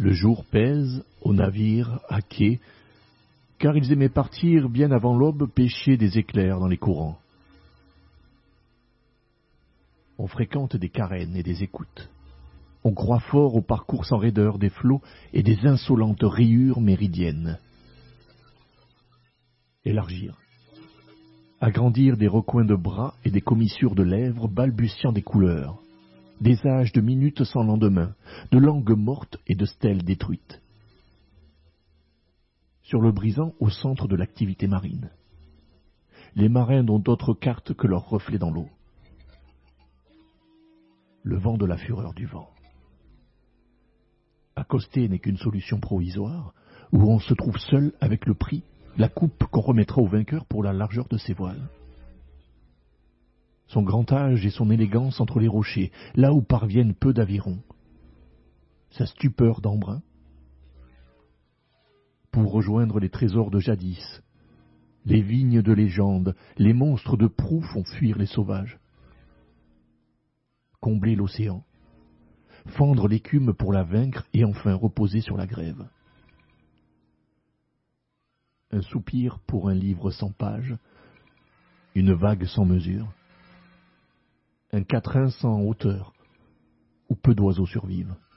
Le jour pèse aux navires, à quai, car ils aimaient partir bien avant l'aube pêcher des éclairs dans les courants. On fréquente des carènes et des écoutes. On croit fort au parcours sans raideur des flots et des insolentes rayures méridiennes. Élargir. Agrandir des recoins de bras et des commissures de lèvres balbutiant des couleurs. Des âges de minutes sans lendemain, de langues mortes et de stèles détruites. Sur le brisant, au centre de l'activité marine. Les marins n'ont d'autre carte que leur reflet dans l'eau. Le vent de la fureur du vent. Accoster n'est qu'une solution provisoire, où on se trouve seul avec le prix, la coupe qu'on remettra au vainqueur pour la largeur de ses voiles. Son grand âge et son élégance entre les rochers, là où parviennent peu d'avirons. Sa stupeur d'embrun. Pour rejoindre les trésors de jadis, les vignes de légende, les monstres de proue font fuir les sauvages. Combler l'océan, fendre l'écume pour la vaincre et enfin reposer sur la grève. Un soupir pour un livre sans pages, une vague sans mesure, un quatrain sans hauteur, où peu d'oiseaux survivent.